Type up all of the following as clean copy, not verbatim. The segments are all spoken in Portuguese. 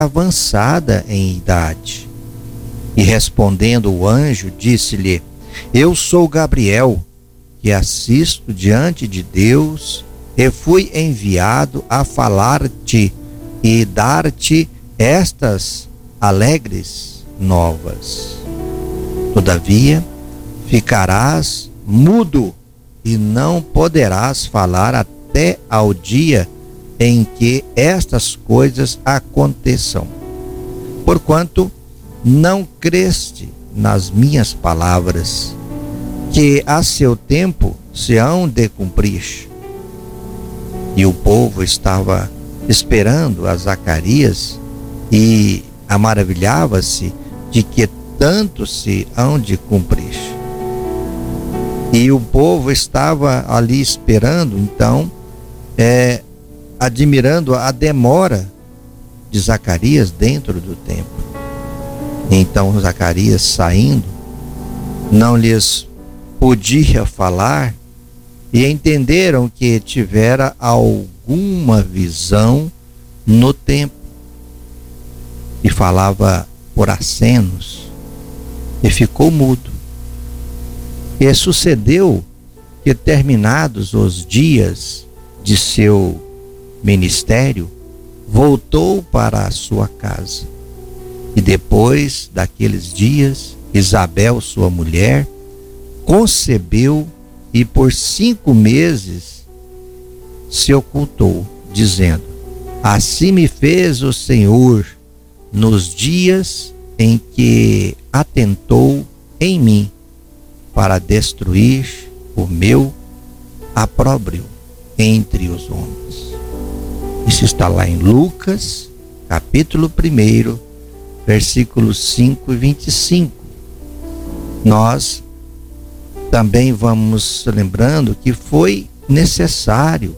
avançada em idade. E respondendo o anjo, disse-lhe: Eu sou Gabriel, que assisto diante de Deus, e fui enviado a falar-te e dar-te estas alegres novas. Todavia, ficarás mudo e não poderás falar até ao dia em que estas coisas aconteçam, porquanto não creste nas minhas palavras, que a seu tempo se hão de cumprir. E o povo estava esperando a Zacarias e maravilhava-se de que tanto se hão de cumprir. E o povo estava ali esperando, então, admirando a demora de Zacarias dentro do templo. Então Zacarias, saindo, não lhes podia falar, e entenderam que tivera alguma visão no templo, e falava por acenos, e ficou mudo. E sucedeu que, terminados os dias de seu ministério, voltou para a sua casa. E depois daqueles dias, Isabel, sua mulher, concebeu e por 5 meses se ocultou, dizendo: Assim me fez o Senhor nos dias em que atentou em mim para destruir o meu opróbrio entre os homens. Isso está lá em Lucas, capítulo 1, versículos 5 e 25. Nós também vamos lembrando que foi necessário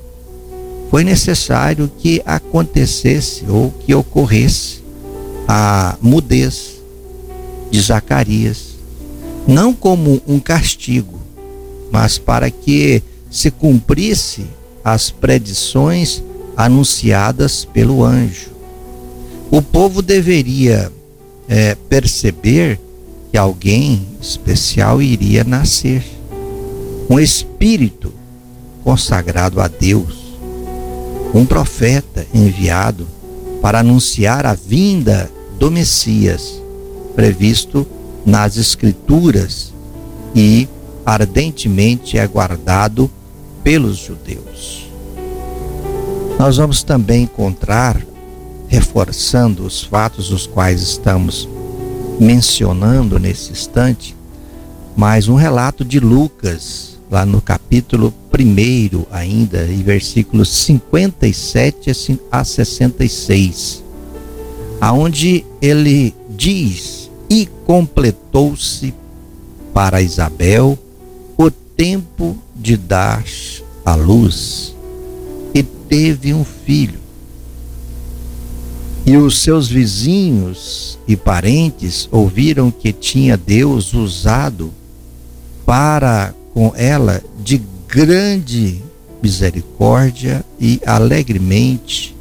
que acontecesse ou que ocorresse a mudez de Zacarias, não como um castigo, mas para que se cumprisse as predições anunciadas pelo anjo. O povo deveria perceber que alguém especial iria nascer, um espírito consagrado a Deus, um profeta enviado para anunciar a vinda do Messias, previsto nas Escrituras e ardentemente aguardado pelos judeus. Nós vamos também encontrar, reforçando os fatos os quais estamos mencionando nesse instante, mais um relato de Lucas, lá no capítulo 1 ainda, em versículos 57 a 66, aonde ele diz: E completou-se para Isabel o tempo de dar à luz, e teve um filho. E os seus vizinhos e parentes ouviram que tinha Deus usado para com ela de grande misericórdia, e alegremente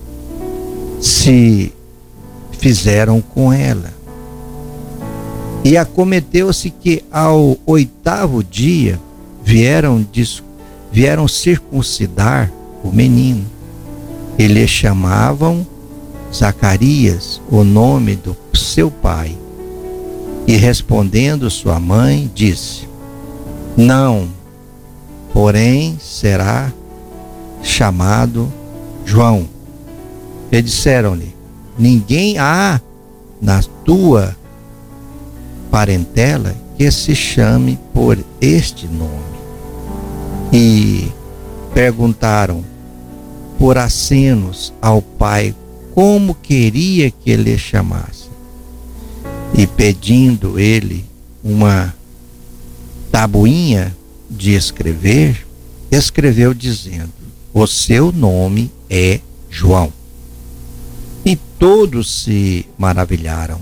se fizeram com ela. E acometeu-se que ao 8º dia vieram circuncidar o menino, e lhe chamavam Zacarias, o nome do seu pai. E respondendo sua mãe, disse: Não, porém será chamado João. E disseram-lhe: Ninguém há na tua parentela que se chame por este nome. E perguntaram por acenos ao pai como queria que ele chamasse. E pedindo ele uma tabuinha de escrever, escreveu dizendo: O seu nome é João. E todos se maravilharam.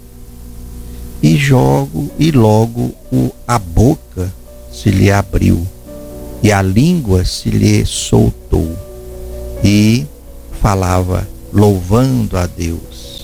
E logo a boca se lhe abriu, e a língua se lhe soltou, e falava louvando a Deus.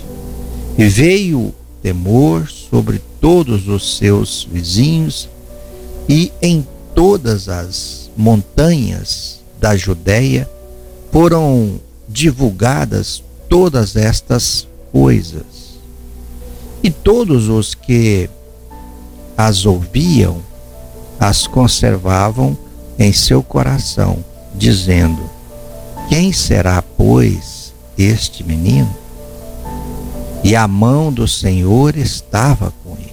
E veio temor sobre todos os seus vizinhos, e em todas as montanhas da Judéia foram divulgadas todas estas coisas. E todos os que as ouviam as conservavam em seu coração, dizendo: quem será, pois, este menino? E a mão do Senhor estava com ele.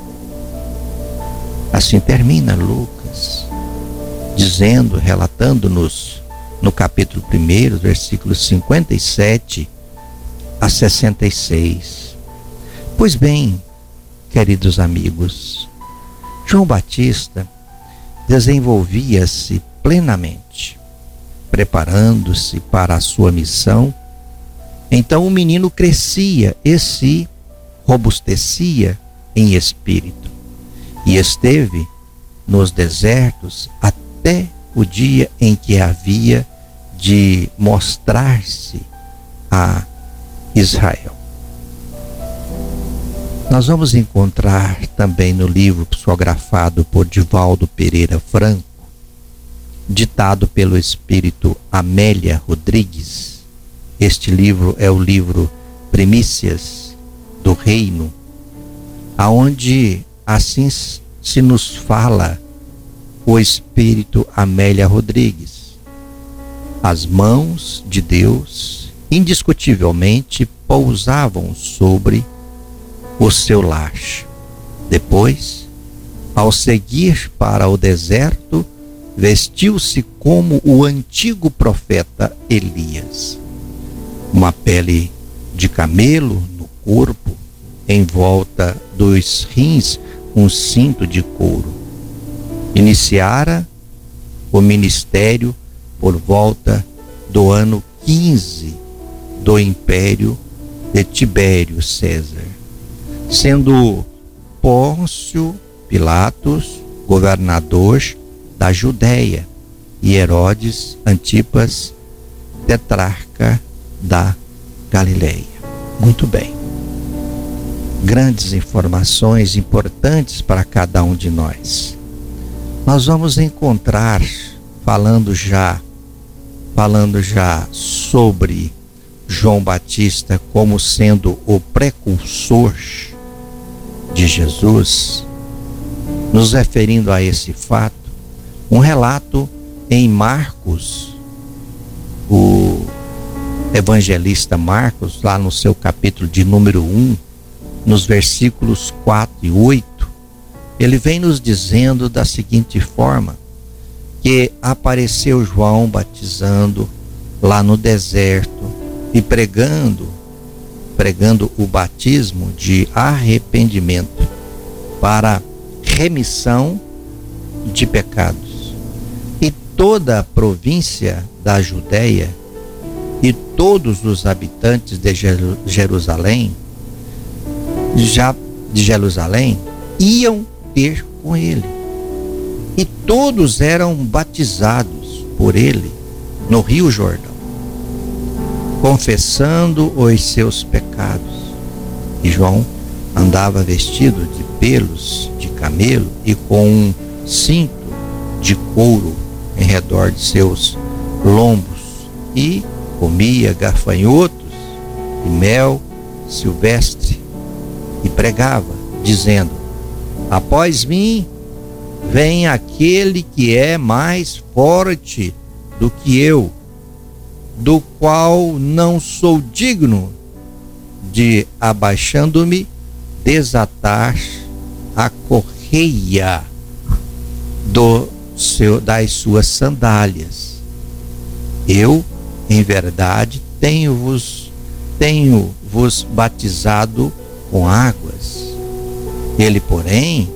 Assim termina Lucas, dizendo, relatando-nos no capítulo 1, versículos 57 a 66. Pois bem, queridos amigos, João Batista desenvolvia-se plenamente, preparando-se para a sua missão. Então o menino crescia e se robustecia em espírito, e esteve nos desertos até o dia em que havia de mostrar-se a Israel. Nós vamos encontrar também no livro psicografado por Divaldo Pereira Franco, ditado pelo espírito Amélia Rodrigues. Este livro é o livro Primícias do Reino, aonde assim se nos fala o espírito Amélia Rodrigues. As mãos de Deus indiscutivelmente pousavam sobre o seu lar. Depois, ao seguir para o deserto, vestiu-se como o antigo profeta Elias. Uma pele de camelo no corpo, em volta dos rins um cinto de couro. Iniciara o ministério por volta do ano 15 do império de Tibério César, sendo Pôncio Pilatos governador da Judéia e Herodes Antipas tetrarca da Galileia. Muito bem. Grandes informações importantes para cada um de nós. Nós vamos encontrar, falando já sobre João Batista como sendo o precursor de Jesus, nos referindo a esse fato, um relato em Marcos, o evangelista Marcos, lá no seu capítulo de número 1, nos versículos 4 e 8, ele vem nos dizendo da seguinte forma, que apareceu João batizando lá no deserto e pregando o batismo de arrependimento para remissão de pecados. E toda a província da Judéia e todos os habitantes de Jerusalém iam ter com ele. E todos eram batizados por ele no Rio Jordão, confessando os seus pecados. E João andava vestido de pelos de camelo e com um cinto de couro em redor de seus lombos, e comia gafanhotos e mel silvestre, e pregava, dizendo: após mim vem aquele que é mais forte do que eu, do qual não sou digno de, abaixando-me, desatar a correia das suas sandálias. Eu, em verdade, tenho-vos batizado com águas. Ele, porém,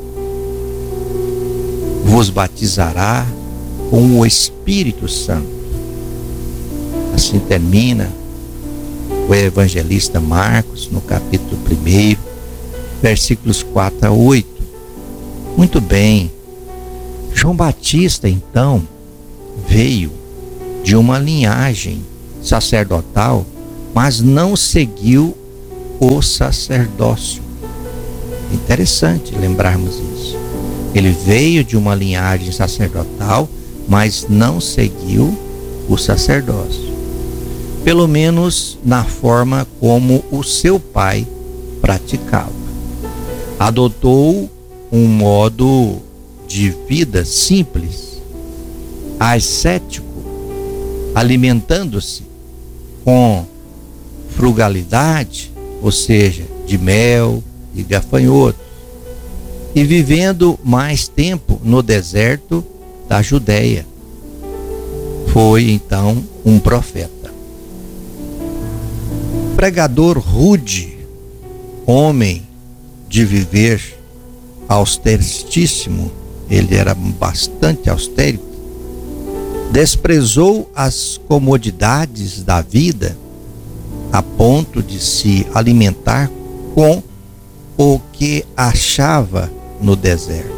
vos batizará com o Espírito Santo. Assim termina o evangelista Marcos no capítulo 1, versículos 4 a 8. Muito bem. João Batista, então, veio de uma linhagem sacerdotal, mas não seguiu o sacerdócio. Interessante lembrarmos isso. Ele veio de uma linhagem sacerdotal, mas não seguiu o sacerdócio. Pelo menos na forma como o seu pai praticava. Adotou um modo de vida simples, ascético, alimentando-se com frugalidade, ou seja, de mel e gafanhotos, e vivendo mais tempo no deserto da Judéia. Foi então um profeta. Pregador rude, homem de viver austeríssimo, ele era bastante austero, desprezou as comodidades da vida a ponto de se alimentar com o que achava no deserto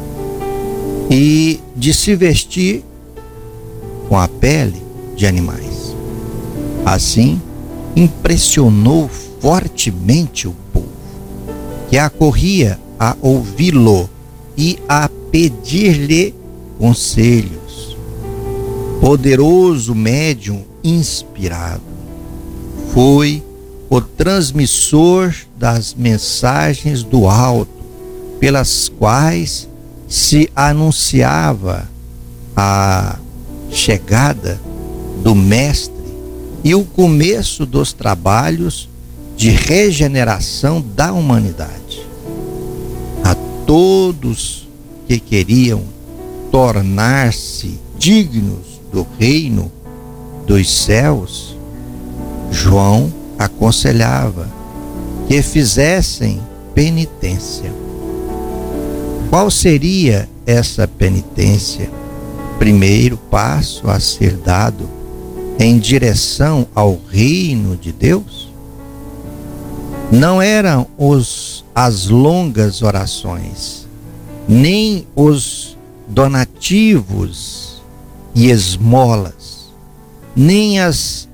e de se vestir com a pele de animais. Assim, impressionou fortemente o povo, que acorria a ouvi-lo e a pedir-lhe conselhos. Poderoso médium inspirado, foi o transmissor das mensagens do alto, pelas quais se anunciava a chegada do Mestre e o começo dos trabalhos de regeneração da humanidade. A todos que queriam tornar-se dignos do reino dos céus, João aconselhava que fizessem penitência. Qual seria essa penitência? Primeiro passo a ser dado em direção ao reino de Deus? Não eram as longas orações, nem os donativos e esmolas, nem as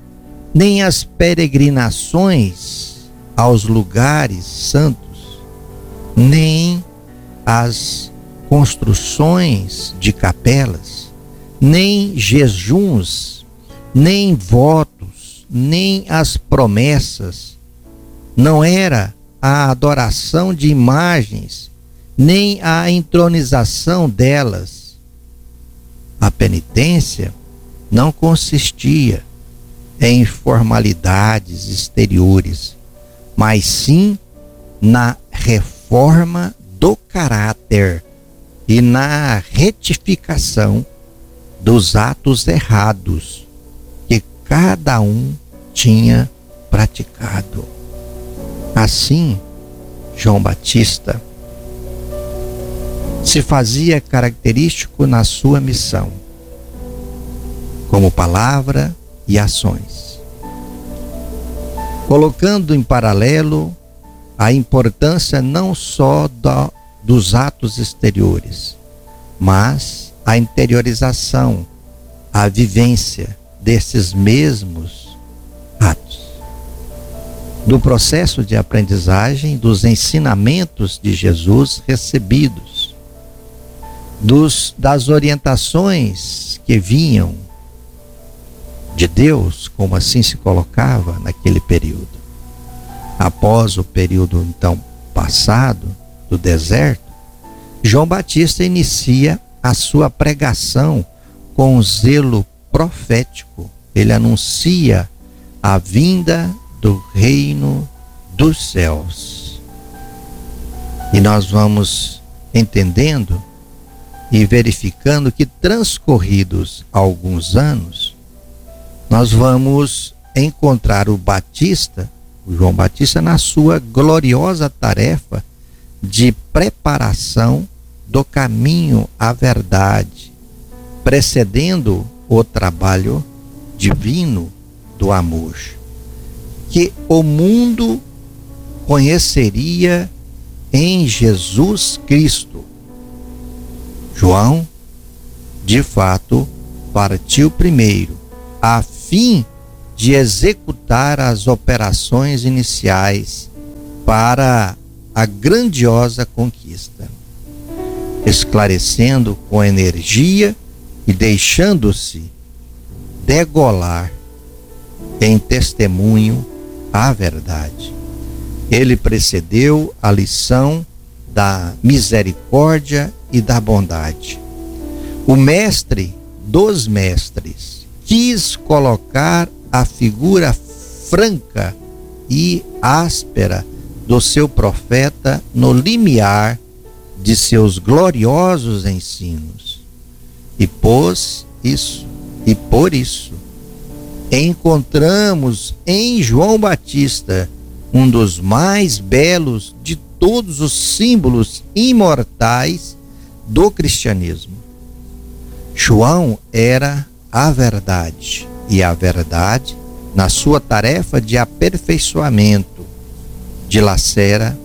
peregrinações aos lugares santos, nem as construções de capelas, nem jejuns, nem votos, nem as promessas. Não era a adoração de imagens, nem a entronização delas. A penitência não consistia em formalidades exteriores, mas sim na reforma do caráter e na retificação dos atos errados que cada um tinha praticado. Assim, João Batista se fazia característico na sua missão, como palavra e ações, colocando em paralelo a importância não só dos atos exteriores, mas a interiorização, a vivência desses mesmos atos, do processo de aprendizagem, dos ensinamentos de Jesus recebidos, das orientações que vinham de Deus, como assim se colocava naquele período. Após o período então passado do deserto, João Batista inicia a sua pregação com zelo profético. Ele anuncia a vinda do reino dos céus. E nós vamos entendendo e verificando que, transcorridos alguns anos, nós vamos encontrar o João Batista, na sua gloriosa tarefa de preparação do caminho à verdade, precedendo o trabalho divino do amor, que o mundo conheceria em Jesus Cristo. João, de fato, partiu primeiro, a fim de executar as operações iniciais para a grandiosa conquista, esclarecendo com energia e deixando-se degolar em testemunho à verdade. Ele precedeu a lição da misericórdia e da bondade. O mestre dos mestres quis colocar a figura franca e áspera do seu profeta no limiar de seus gloriosos ensinos. E por isso, encontramos em João Batista um dos mais belos de todos os símbolos imortais do cristianismo. João era a verdade, e a verdade, na sua tarefa de aperfeiçoamento, dilacera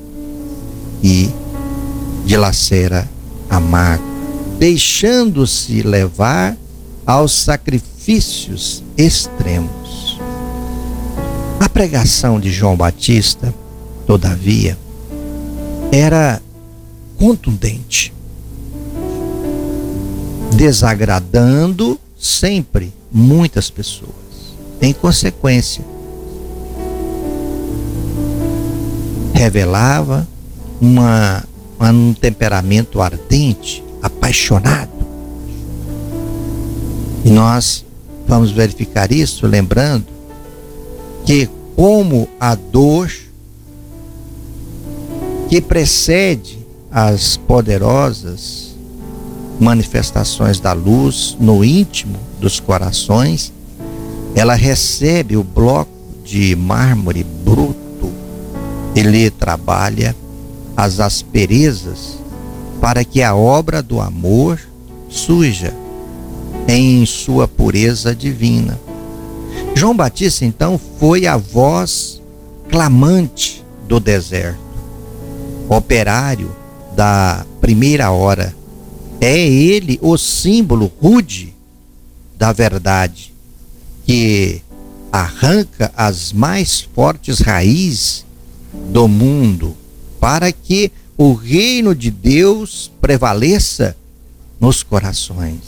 a mágoa, deixando-se levar aos sacrifícios extremos. A pregação de João Batista, todavia, era contundente, desagradando sempre muitas pessoas. Em consequência, revelava um temperamento ardente, apaixonado. E nós vamos verificar isso lembrando que, como a dor que precede as poderosas manifestações da luz no íntimo dos corações, ela recebe o bloco de mármore bruto. Ele trabalha as asperezas para que a obra do amor surja em sua pureza divina. João Batista, então, foi a voz clamante do deserto, operário da primeira hora. É ele o símbolo rude da verdade, que arranca as mais fortes raízes do mundo para que o reino de Deus prevaleça nos corações,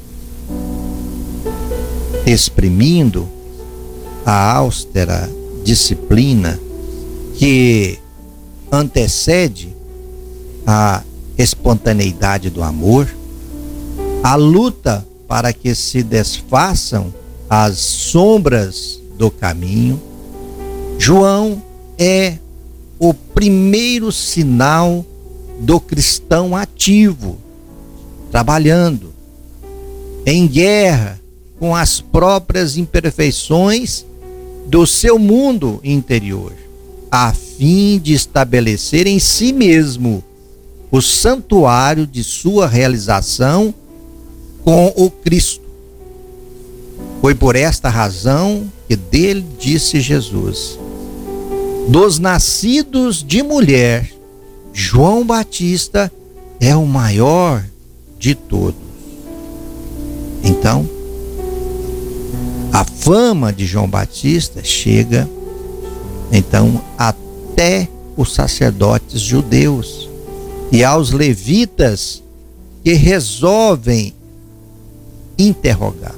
exprimindo a austera disciplina que antecede a espontaneidade do amor, a luta para que se desfaçam as sombras do caminho. João é o primeiro sinal do cristão ativo, trabalhando em guerra com as próprias imperfeições do seu mundo interior, a fim de estabelecer em si mesmo o santuário de sua realização com o Cristo. Foi por esta razão que dele disse Jesus: dos nascidos de mulher, João Batista é o maior de todos. Então, a fama de João Batista chega, então, até os sacerdotes judeus e aos levitas, que resolvem interrogar.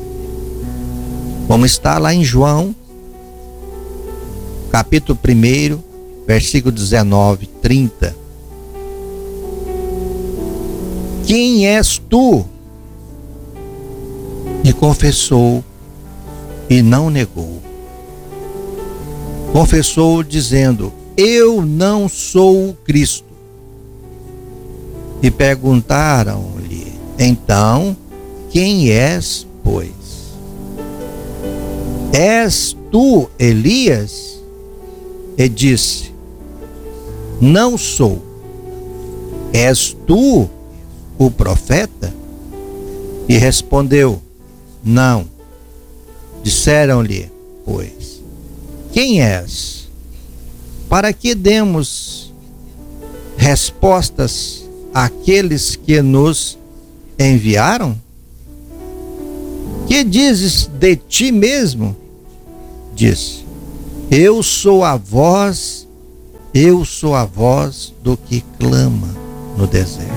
Como está lá em João, capítulo 1, versículo 19, 30. Quem és tu? E confessou e não negou. Confessou dizendo: eu não sou o Cristo. E perguntaram-lhe: então, quem és, pois? És tu Elias? E disse: não sou. És tu o profeta? E respondeu: não. Disseram-lhe, pois: quem és? Para que demos respostas àqueles que nos enviaram? Que dizes de ti mesmo? Disse: eu sou a voz Eu sou a voz do que clama no deserto.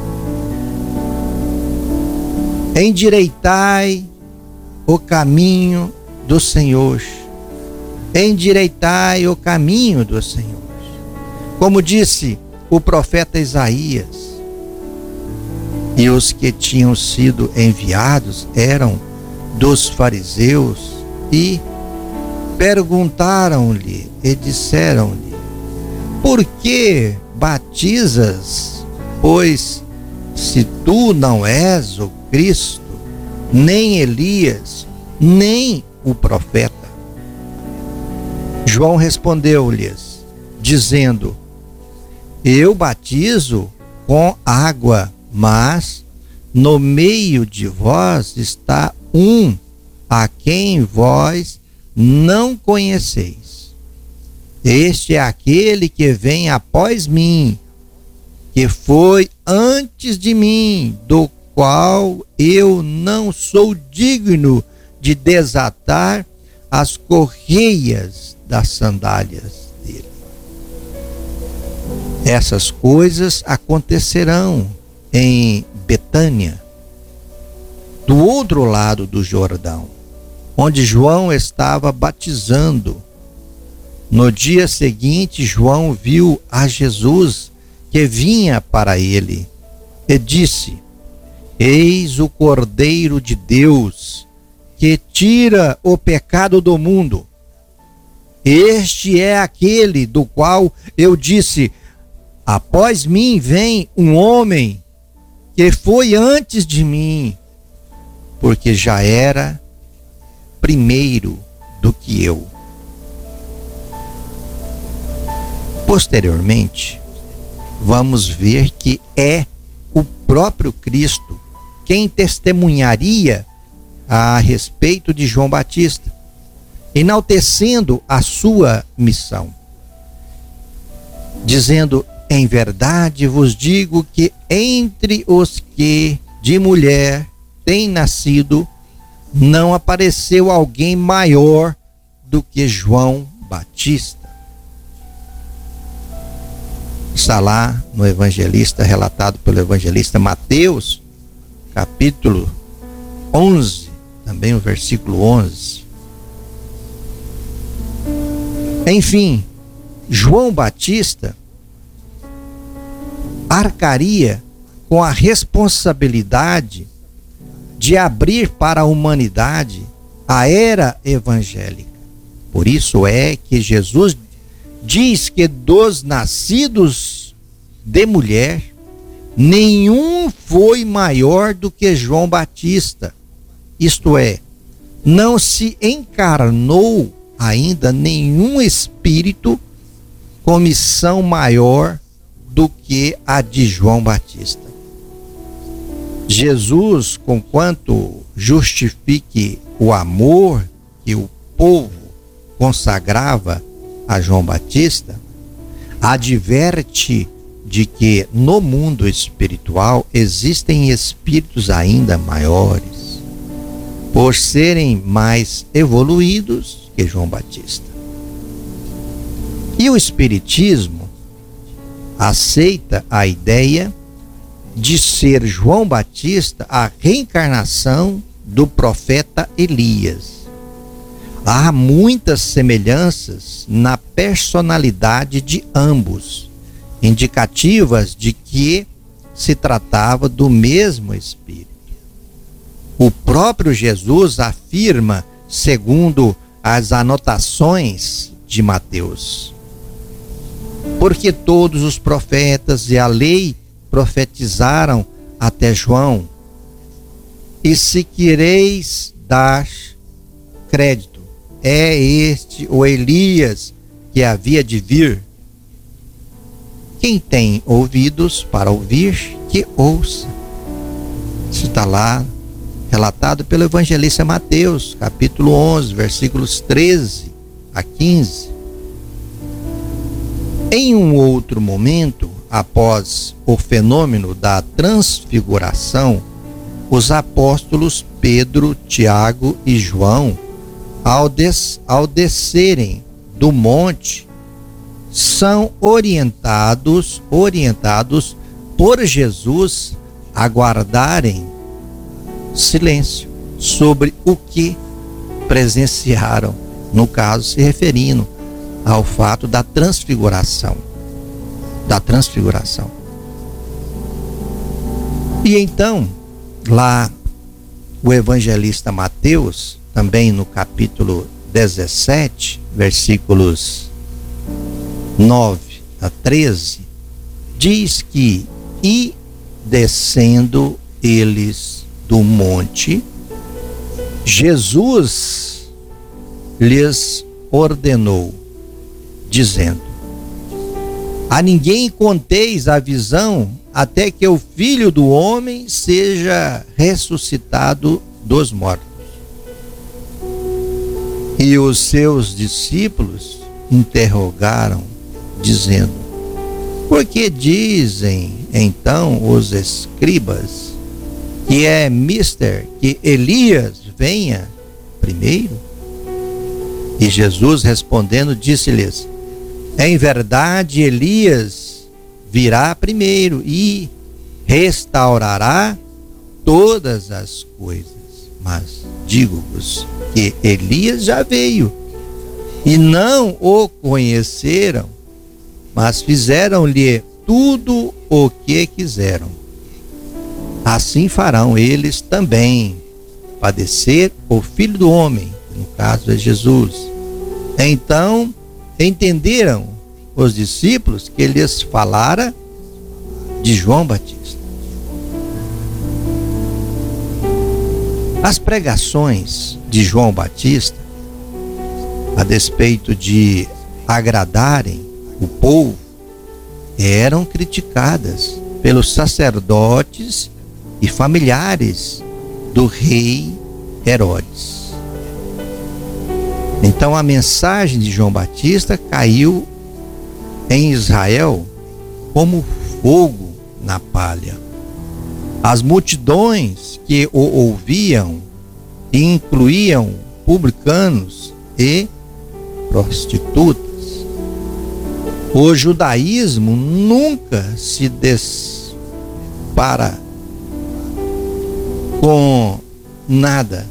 Endireitai o caminho do Senhor. Endireitai o caminho do Senhor. Como disse o profeta Isaías, e os que tinham sido enviados eram dos fariseus e perguntaram-lhe e disseram-lhe: por que batizas? Pois se tu não és o Cristo, nem Elias, nem o profeta. João respondeu-lhes, dizendo: eu batizo com água, mas no meio de vós está um a quem vós não conheceis. Este é aquele que vem após mim, que foi antes de mim, do qual eu não sou digno de desatar as correias das sandálias dele. Essas coisas acontecerão em Betânia, do outro lado do Jordão, onde João estava batizando. No dia seguinte, João viu a Jesus que vinha para ele e disse: eis o Cordeiro de Deus que tira o pecado do mundo. Este é aquele do qual eu disse: após mim vem um homem que foi antes de mim, porque já era primeiro do que eu. Posteriormente, vamos ver que é o próprio Cristo quem testemunharia a respeito de João Batista, enaltecendo a sua missão, dizendo: em verdade vos digo que entre os que de mulher têm nascido, não apareceu alguém maior do que João Batista. Está lá no evangelista, relatado pelo evangelista Mateus, capítulo 11, também o versículo 11. Enfim, João Batista arcaria com a responsabilidade de abrir para a humanidade a era evangélica. Por isso é que Jesus diz que dos nascidos de mulher, nenhum foi maior do que João Batista. Isto é, não se encarnou ainda nenhum espírito com missão maior do que a de João Batista. Jesus, conquanto justifique o amor que o povo consagrava a João Batista, adverte de que no mundo espiritual existem espíritos ainda maiores, por serem mais evoluídos que João Batista. E o Espiritismo aceita a ideia de ser João Batista a reencarnação do profeta Elias. Há muitas semelhanças na personalidade de ambos, indicativas de que se tratava do mesmo Espírito. O próprio Jesus afirma, segundo as anotações de Mateus: porque todos os profetas e a lei profetizaram até João, e se quereis dar crédito, é este o Elias que havia de vir. Quem tem ouvidos para ouvir, que ouça. Isso está lá relatado pelo evangelista Mateus, capítulo 11, versículos 13 a 15. Em um outro momento, após o fenômeno da transfiguração, os apóstolos Pedro, Tiago e João, ao descerem do monte, são orientados por Jesus a guardarem silêncio sobre o que presenciaram, no caso se referindo ao fato da transfiguração. E então, lá o evangelista Mateus, também no capítulo 17, versículos 9 a 13, diz que: e descendo eles do monte, Jesus lhes ordenou, dizendo: a ninguém conteis a visão até que o Filho do Homem seja ressuscitado dos mortos. E os seus discípulos interrogaram, dizendo: por que dizem então os escribas que é mister que Elias venha primeiro? E Jesus respondendo disse-lhes: em verdade Elias virá primeiro e restaurará todas as coisas. Mas digo-vos que Elias já veio e não o conheceram, mas fizeram-lhe tudo o que quiseram. Assim farão eles também padecer o Filho do Homem, que no caso é Jesus. Então entenderam os discípulos que lhes falara de João Batista. As pregações de João Batista, a despeito de agradarem o povo, eram criticadas pelos sacerdotes e familiares do rei Herodes. Então a mensagem de João Batista caiu em Israel como fogo na palha. As multidões que o ouviam incluíam publicanos e prostitutas. O judaísmo nunca se depara com nada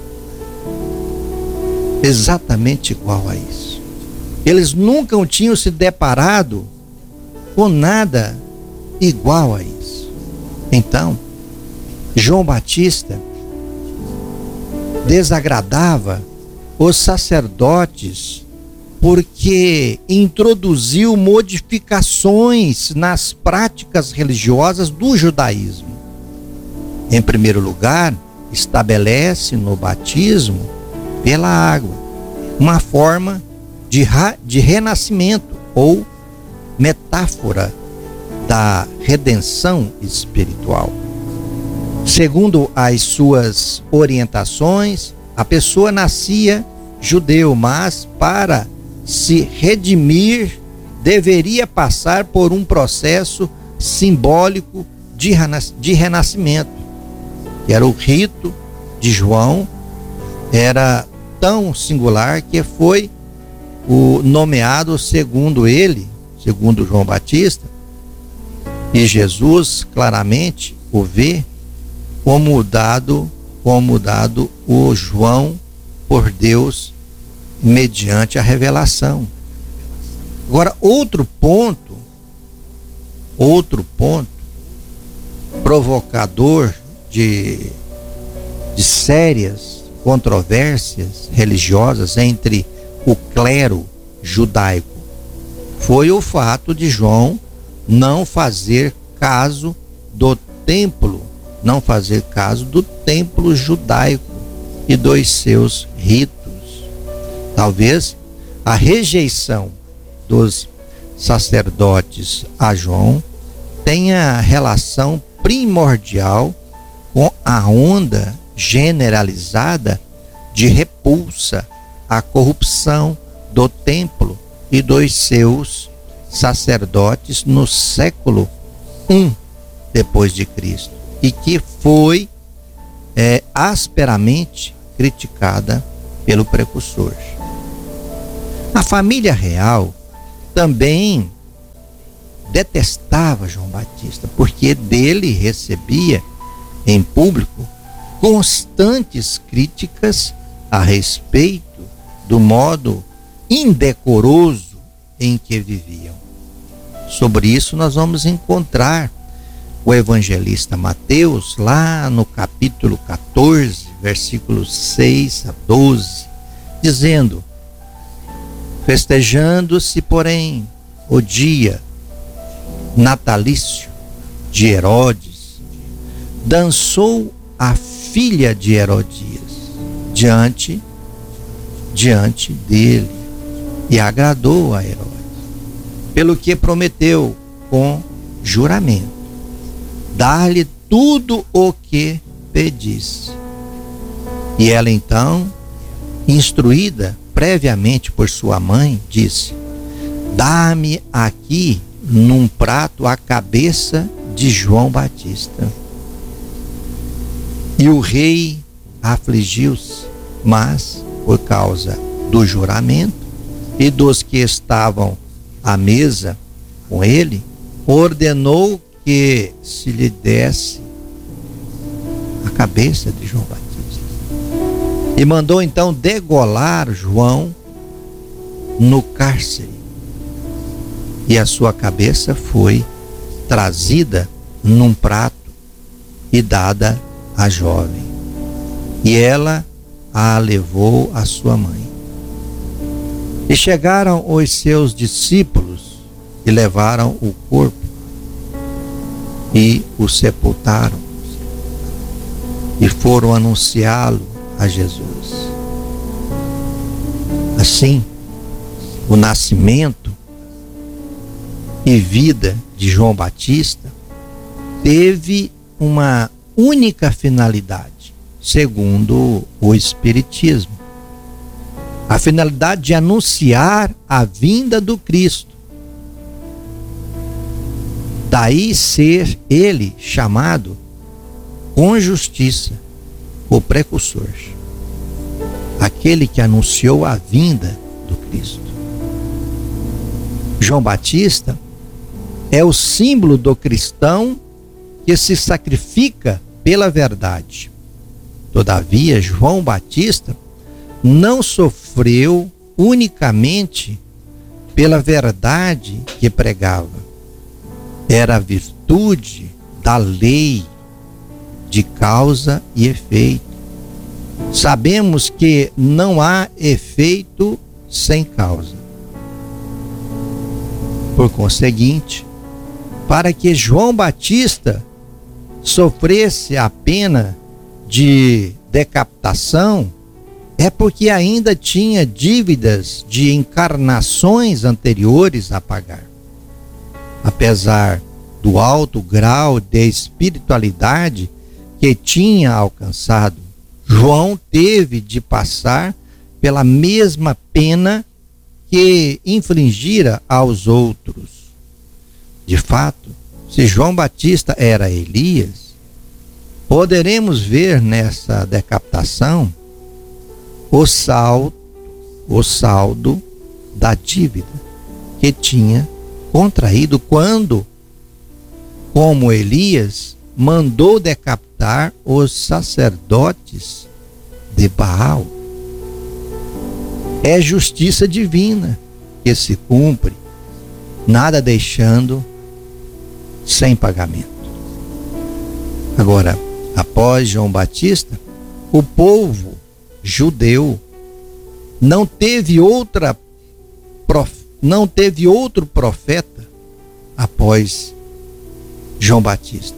exatamente igual a isso. Eles nunca tinham se deparado com nada igual a isso. Então, João Batista desagradava os sacerdotes porque introduziu modificações nas práticas religiosas do judaísmo. Em primeiro lugar, estabelece no batismo pela água uma forma de renascimento ou metáfora da redenção espiritual. Segundo as suas orientações, a pessoa nascia judeu, mas para se redimir deveria passar por um processo simbólico de renascimento, que era o rito de João. Era tão singular que foi o nomeado segundo ele, segundo João Batista, e Jesus claramente o vê como dado o João por Deus mediante a revelação. Agora, outro ponto provocador de sérias controvérsias religiosas entre o clero judaico foi o fato de João não fazer caso do templo judaico e dos seus ritos. Talvez a rejeição dos sacerdotes a João tenha relação primordial com a onda generalizada de repulsa à corrupção do templo e dos seus sacerdotes no século I depois de Cristo, e que foi asperamente criticada pelo precursor. A família real também detestava João Batista, porque dele recebia em público constantes críticas a respeito do modo indecoroso em que viviam. Sobre isso nós vamos encontrar o evangelista Mateus lá no capítulo 14, versículos 6 a 12, dizendo: festejando-se, porém, o dia natalício de Herodes, dançou a filha de Herodias diante dele e agradou a Herodes, pelo que prometeu com juramento dar-lhe tudo o que pedisse. E ela então, instruída previamente por sua mãe, disse: dá-me aqui num prato a cabeça de João Batista. E o rei afligiu-se, mas por causa do juramento e dos que estavam à mesa com ele, ordenou que se lhe desse a cabeça de João Batista. E mandou então degolar João no cárcere. E a sua cabeça foi trazida num prato e dada à jovem. E ela a levou à sua mãe. E chegaram os seus discípulos e levaram o corpo e o sepultaram e foram anunciá-lo a Jesus. Assim, o nascimento e vida de João Batista teve uma única finalidade, segundo o Espiritismo: a finalidade de anunciar a vinda do Cristo. Daí ser ele chamado com justiça o precursor, aquele que anunciou a vinda do Cristo. João Batista é o símbolo do cristão que se sacrifica pela verdade. Todavia, João Batista não sofreu unicamente pela verdade que pregava. Era a virtude da lei de causa e efeito. Sabemos que não há efeito sem causa. Por conseguinte, para que João Batista sofresse a pena de decapitação, é porque ainda tinha dívidas de encarnações anteriores a pagar. Apesar do alto grau de espiritualidade que tinha alcançado, João teve de passar pela mesma pena que infligira aos outros. De fato, se João Batista era Elias, poderemos ver nessa decapitação o saldo da dívida que tinha contraído quando, como Elias, mandou decapitar os sacerdotes de Baal. É justiça divina que se cumpre, nada deixando sem pagamento. Agora, após João Batista, o povo judeu não teve outro profeta após João Batista.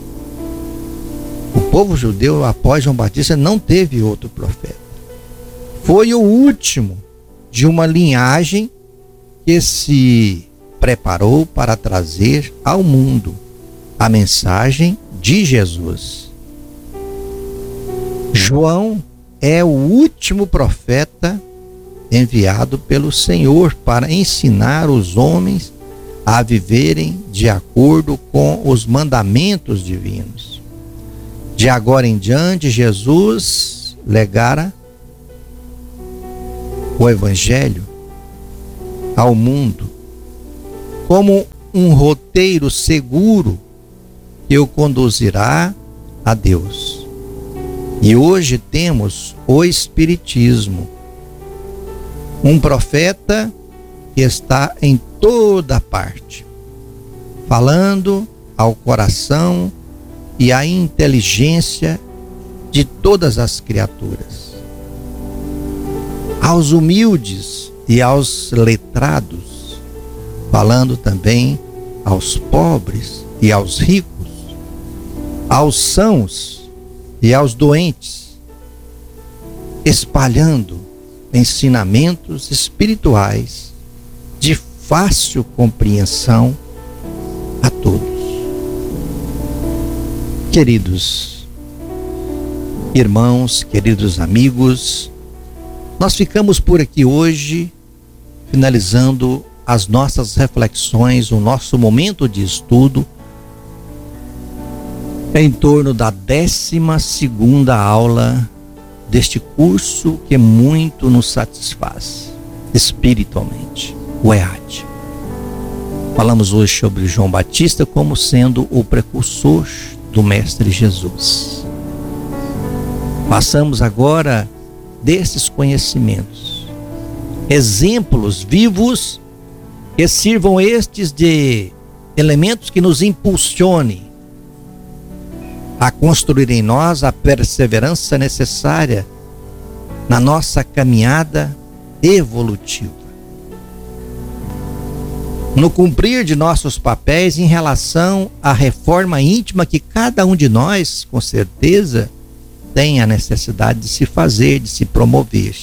O povo judeu após João Batista não teve outro profeta. Foi o último de uma linhagem que se preparou para trazer ao mundo a mensagem de Jesus. João é o último profeta enviado pelo Senhor para ensinar os homens a viverem de acordo com os mandamentos divinos. De agora em diante, Jesus legara o Evangelho ao mundo como um roteiro seguro que o conduzirá a Deus. E hoje temos o Espiritismo, um profeta que está em toda parte, falando ao coração e à inteligência de todas as criaturas, aos humildes e aos letrados, falando também aos pobres e aos ricos, aos sãos e aos doentes, espalhando ensinamentos espirituais de fácil compreensão a todos. Queridos irmãos, queridos amigos, nós ficamos por aqui hoje, finalizando as nossas reflexões, o nosso momento de estudo em torno da 12ª aula deste curso que muito nos satisfaz espiritualmente, o EAD. Falamos hoje sobre João Batista como sendo o precursor do Mestre Jesus. Passamos agora desses conhecimentos, exemplos vivos que sirvam estes de elementos que nos impulsionem a construir em nós a perseverança necessária na nossa caminhada evolutiva, no cumprir de nossos papéis em relação à reforma íntima que cada um de nós, com certeza, tem a necessidade de se fazer, de se promover.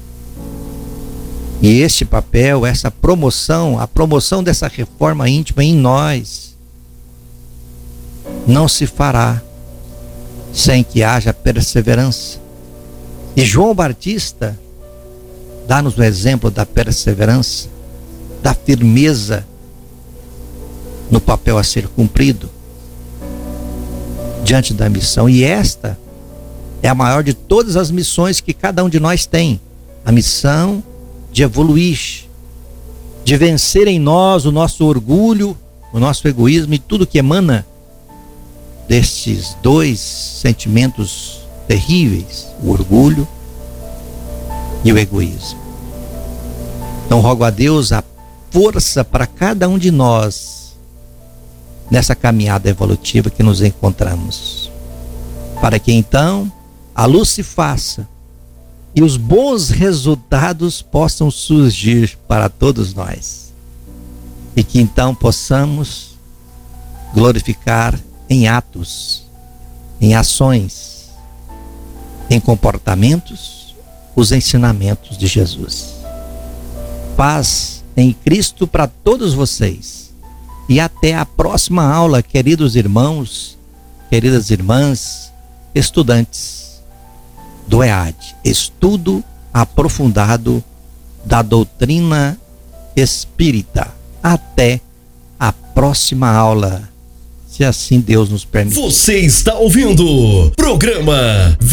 E este papel, essa promoção, a promoção dessa reforma íntima em nós, não se fará sem que haja perseverança. E João Batista dá-nos o exemplo da perseverança, da firmeza no papel a ser cumprido diante da missão. E esta é a maior de todas as missões que cada um de nós tem, a missão de evoluir, de vencer em nós o nosso orgulho, o nosso egoísmo e tudo que emana destes dois sentimentos terríveis, o orgulho e o egoísmo. Então rogo a Deus a força para cada um de nós nessa caminhada evolutiva que nos encontramos, para que então a luz se faça e os bons resultados possam surgir para todos nós, e que então possamos glorificar em atos, em ações, em comportamentos, os ensinamentos de Jesus. Paz em Cristo para todos vocês. E até a próxima aula, queridos irmãos, queridas irmãs, estudantes do EAD, estudo aprofundado da doutrina espírita. Até a próxima aula, se assim Deus nos permitir. Você está ouvindo programa